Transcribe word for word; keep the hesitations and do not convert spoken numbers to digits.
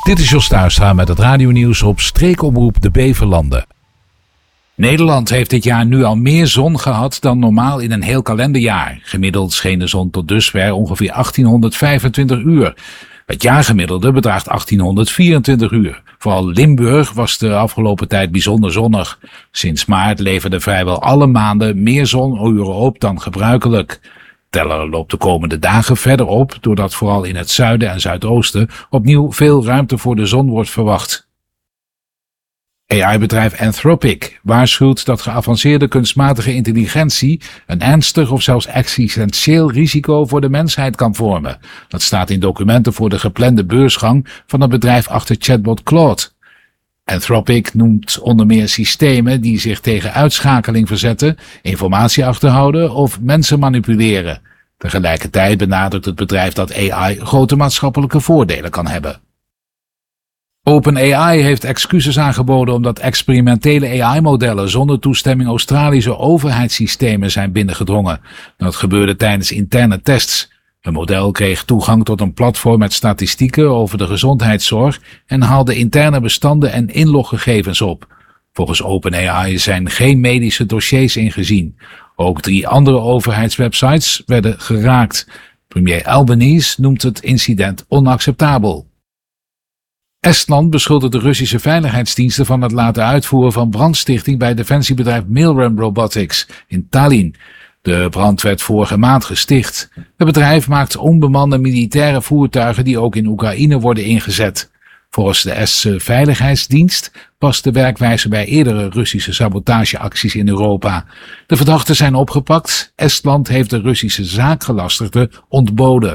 Dit is Jos Thuistra met het radionieuws op streekomroep De Beverlanden. Nederland heeft dit jaar nu al meer zon gehad dan normaal in een heel kalenderjaar. Gemiddeld scheen de zon tot dusver ongeveer achttienhonderdvijfentwintig uur. Het jaargemiddelde bedraagt achttienhonderdvierentwintig uur. Vooral Limburg was de afgelopen tijd bijzonder zonnig. Sinds maart leverden vrijwel alle maanden meer zonuren op dan gebruikelijk. Teller loopt de komende dagen verder op, doordat vooral in het zuiden en zuidoosten opnieuw veel ruimte voor de zon wordt verwacht. A I-bedrijf Anthropic waarschuwt dat geavanceerde kunstmatige intelligentie een ernstig of zelfs existentieel risico voor de mensheid kan vormen. Dat staat in documenten voor de geplande beursgang van het bedrijf achter chatbot Claude. Anthropic noemt onder meer systemen die zich tegen uitschakeling verzetten, informatie achterhouden of mensen manipuleren. Tegelijkertijd benadrukt het bedrijf dat A I grote maatschappelijke voordelen kan hebben. OpenAI heeft excuses aangeboden omdat experimentele A I-modellen zonder toestemming Australische overheidssystemen zijn binnengedrongen. Dat gebeurde tijdens interne tests. Een model kreeg toegang tot een platform met statistieken over de gezondheidszorg en haalde interne bestanden en inloggegevens op. Volgens OpenAI zijn geen medische dossiers ingezien. Ook drie andere overheidswebsites werden geraakt. Premier Albanese noemt het incident onacceptabel. Estland beschuldigt de Russische veiligheidsdiensten van het laten uitvoeren van brandstichting bij defensiebedrijf Milrem Robotics in Tallinn. De brand werd vorige maand gesticht. Het bedrijf maakt onbemande militaire voertuigen die ook in Oekraïne worden ingezet. Volgens de Estse Veiligheidsdienst past de werkwijze bij eerdere Russische sabotageacties in Europa. De verdachten zijn opgepakt. Estland heeft de Russische zaakgelastigde ontboden.